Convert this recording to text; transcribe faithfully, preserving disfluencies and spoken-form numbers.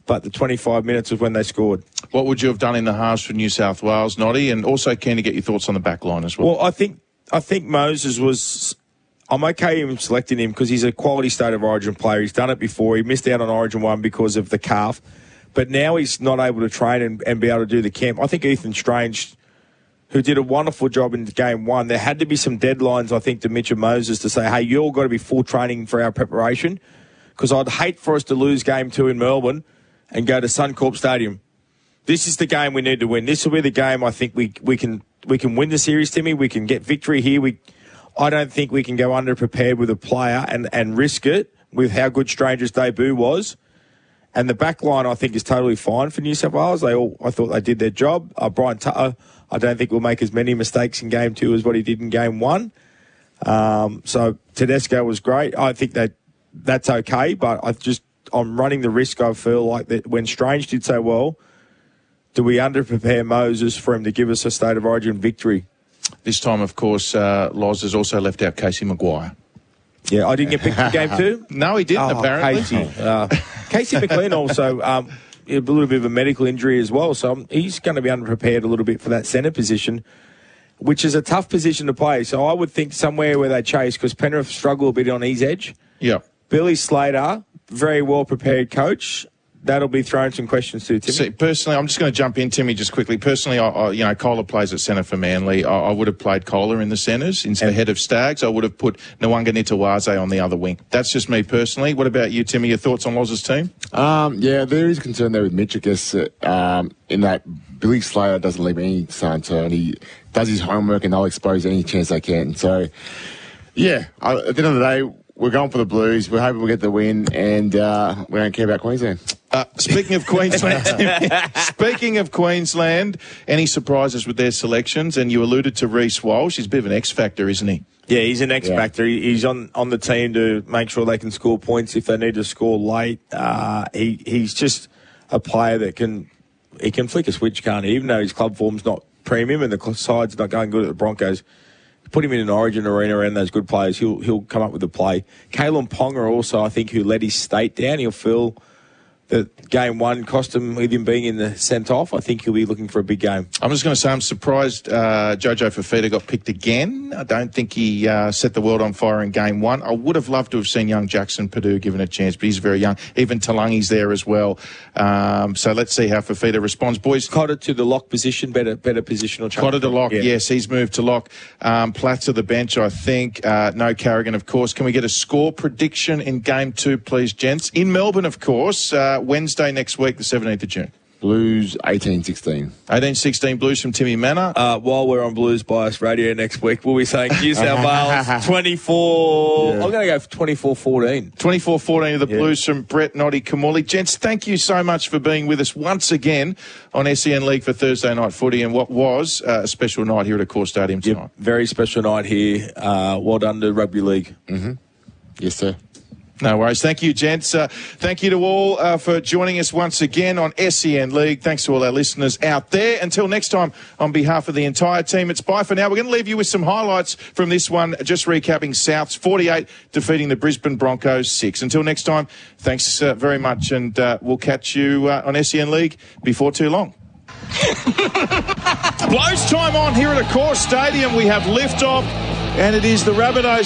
but the twenty-five minutes was when they scored. What would you have done in the halves for New South Wales, Noddy? And also keen to get your thoughts on the back line as well. Well, I think I think Moses was... I'm okay in selecting him because he's a quality State of Origin player. He's done it before. He missed out on Origin one because of the calf. But now he's not able to train and, and be able to do the camp. I think Ethan Strange, who did a wonderful job in game one, there had to be some deadlines, I think, to Mitch and Moses to say, hey, you all got to be full training for our preparation, because I'd hate for us to lose game two in Melbourne and go to Suncorp Stadium. This is the game we need to win. This will be the game I think we we can we can win the series, Timmy. We can get victory here. We, I don't think we can go underprepared with a player and, and risk it with how good Stranger's debut was. And the back line, I think, is totally fine for New South Wales. They all, I thought they did their job. Uh, Brian Tutter, I don't think will make as many mistakes in game two as what he did in game one. Um, so Tedesco was great. I think that that's okay, but I just I'm running the risk. I feel like that when Strange did so well, do we underprepare Moses for him to give us a State of Origin victory? This time, of course, uh, Loz has also left out Casey Maguire. Yeah, I didn't get picked in game two. No, he didn't, oh, apparently. Casey, uh, Casey McLean also um, a little bit of a medical injury as well, so he's going to be underprepared a little bit for that centre position, which is a tough position to play. So I would think somewhere where they chase, because Penrith struggle a bit on his edge. Yeah. Billy Slater, very well-prepared coach. That'll be throwing some questions to Timmy. See, personally, I'm just going to jump in, Timmy, just quickly. Personally, I, I, you know, Kohler plays at centre for Manly. I, I would have played Kohler in the centres instead ahead of Staggs. I would have put Nwanga Nitawaze on the other wing. That's just me personally. What about you, Timmy? Your thoughts on Loz's team? Um, yeah, there is concern there with Mitch, I guess, uh, um, in that Billy Slater doesn't leave any stone unturned. He does his homework and they'll expose any chance they can. So, yeah, I, at the end of the day, we're going for the Blues. We're hoping we'll get the win, and uh, we don't care about Queensland. Uh, speaking of Queensland, speaking of Queensland, any surprises with their selections? And you alluded to Reece Walsh. He's a bit of an X factor, isn't he? Yeah, he's an X factor. Yeah. He's on, on the team to make sure they can score points if they need to score late. Uh, he he's just a player that can he can flick a switch, can't he? Even though his club form's not premium and the side's not going good at the Broncos. Put him in an Origin arena around those good players, he'll he'll come up with a play. Kalen Ponga also, I think, who let his state down. He'll feel that game one cost him with him being in the sent-off. I think he'll be looking for a big game. I'm just going to say I'm surprised uh, Jojo Fafita got picked again. I don't think he uh, set the world on fire in game one. I would have loved to have seen young Jackson Purdue given a chance, but he's very young. Even Talangi's there as well. Um, so let's see how Fafita responds. Boys, Cotter to the lock position, better better positional change. Cotter to lock, yeah. Yes, he's moved to lock. Um, Platt to the bench, I think. Uh, no Carrigan, of course. Can we get a score prediction in game two, please, gents? In Melbourne, of course, uh, Wednesday next week, the seventeenth of June. Blues eighteen sixteen. eighteen sixteen Blues from Timmy Manor. Uh, while we're on Blues Bias Radio next week, we'll be saying New South Wales twenty-four. Yeah. I'm going to go for twenty-four fourteen. twenty-four fourteen of the yeah. Blues from Brett Noddy Kamali. Gents, thank you so much for being with us once again on S E N League for Thursday Night Footy and what was uh, a special night here at Accor Stadium tonight. Yep, very special night here. Uh, well done to Rugby League. Mm-hmm. Yes, sir. No worries. Thank you, gents. Uh, thank you to all uh, for joining us once again on S E N League. Thanks to all our listeners out there. Until next time, on behalf of the entire team, it's bye for now. We're going to leave you with some highlights from this one. Just recapping Souths forty-eight, defeating the Brisbane Broncos six. Until next time, thanks uh, very much, and uh, we'll catch you uh, on S E N League before too long. Blues time on here at Accor Stadium. We have liftoff, and it is the Rabbitohs